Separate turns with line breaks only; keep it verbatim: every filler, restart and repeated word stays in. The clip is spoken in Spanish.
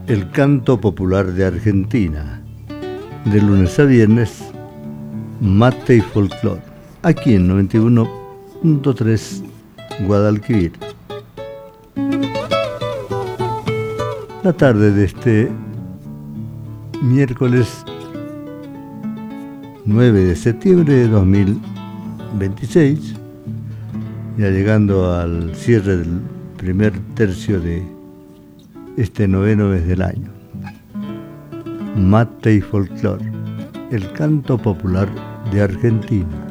el canto popular de Argentina. De lunes a viernes, mate y folclore. Aquí en noventa y uno punto tres Guadalquivir. La tarde de este miércoles nueve de septiembre de dos mil veintiséis, ya llegando al cierre del primer tercio de este noveno mes del año. Mate y folclore, el canto popular de Argentina.